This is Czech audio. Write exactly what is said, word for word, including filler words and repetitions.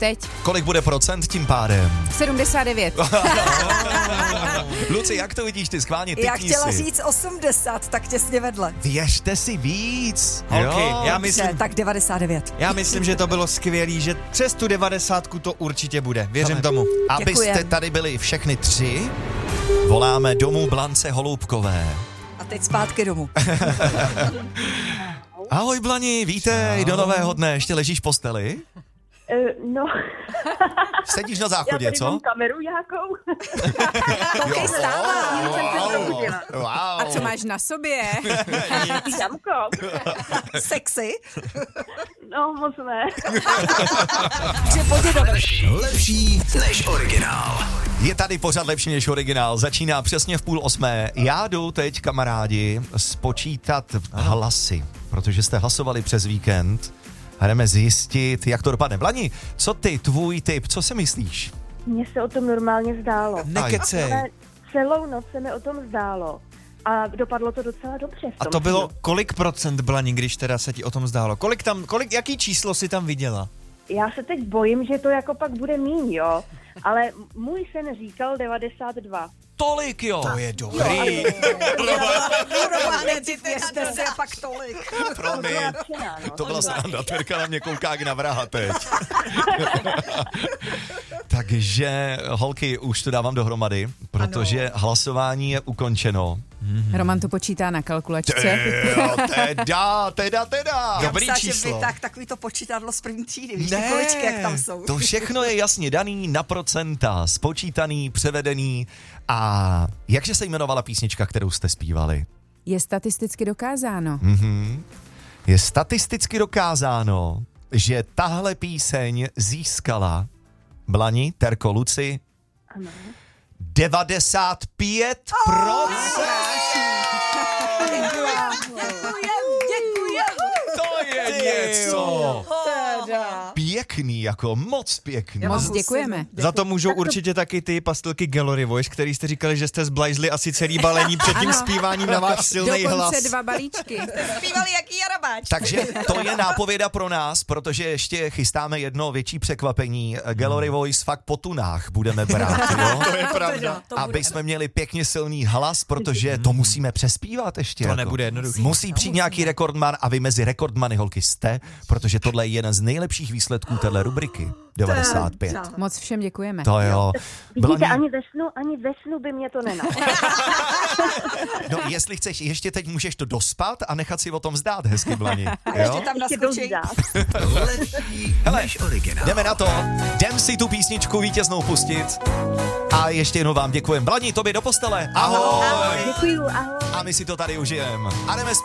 teď. Kolik bude procent tím pádem? sedmdesát devět. Luci, jak to vidíš ty? Schválně, typni Já chtěla si. říct osmdesát, tak těsně vedle. Věřte si víc. Okay, Jo? já Dobře, myslím, tak devadesát devět. já myslím, že to bylo skvělý, že přes tu devadesátku to určitě bude. Věřím Ale- tomu. Abyste Děkujem. tady byli všechny tři, voláme domů Blance Holoubkové. A teď zpátky domů. Ahoj Blani, vítej do nového dne. Ještě ležíš v posteli? Uh, no, Sedíš na já záchodě, tady co? mám kameru nějakou. Koukej, stává. Jsem se probudila. Wow. A co máš na sobě? Jamko. Sexy. No, moc ne. Že podědové. Lepší než originál. Je tady pořád lepší než originál. Začíná přesně v půl osmé. Já jdu teď, kamarádi, spočítat hlasy, protože jste hlasovali přes víkend. A jdeme zjistit, jak to dopadne. Blani, co ty, tvůj tip, co si myslíš? Mně se o tom normálně zdálo. Nekecej. Ale celou noc se mi o tom zdálo. A dopadlo to docela dobře. v A tom to bylo týdnu. kolik procent, Blani, když teda se ti o tom zdálo? Kolik tam, kolik, jaký číslo si tam viděla? Já se teď bojím, že to jako pak bude míň, jo. Ale můj sen říkal devadesát dva. Tolik, jo. To je dobrý. Románec, věřte si a pak tolik. Promiň. Nadšená, no. To byla sranda, Terka na mě kouká jak na vraha teď. Takže, holky, už to dávám dohromady, protože ano. hlasování je ukončeno. Roman to počítá na kalkulačce. Jo, teda, teda, teda. Dobrý Já myslela, číslo. že tak, takový to počítadlo z první třídy, víš, Ne, ty kuličky, jak tam jsou. to všechno je jasně daný na procenta, spočítaný, převedený. A jakže se jmenovala písnička, kterou jste zpívali? Je statisticky dokázáno. Mhm. Je statisticky dokázáno, že tahle píseň získala Blani, Terko, Luci Ano. devadesát pět procent. To je něco. Pěkný, jako moc pěkný. Moc děkujeme. Za to můžou určitě taky ty pastilky Gallery Voice, který jste říkali, že jste zblajzli asi celý balení před tím zpíváním na váš silný hlas. Dokonce dva balíčky. Zpívali jaký jarabáč. Takže to je nápověda pro nás, protože ještě chystáme jedno větší překvapení. Gallery Voice fakt po tunách budeme brát, jo? To je pravda. Aby jsme měli pěkně silný hlas, protože to musíme přespívat ještě. To jako. nebude jednoduché. Musí přijít nějaký rekordman a vy mezi rekordmany, holky, jste, protože tohle je jeden z nejlepších výsledků téhle rubriky. devadesát pět. Moc všem děkujeme. To jo. Vidíte, Blani, ani ve snu, ani ve snu by mě to nenapadlo. no jestli chceš, ještě teď můžeš to dospat a nechat si o tom zdát hezky, Blani. Ještě Jo? tam Ještě naskočí. dozdát. Lepší než originál. Jdeme na to. Jdem si tu písničku vítěznou pustit. A ještě jednou vám děkujem. Blani, tobě do postele. Ahoj. Děkuju, ahoj. A my si to tady užijeme. A jdeme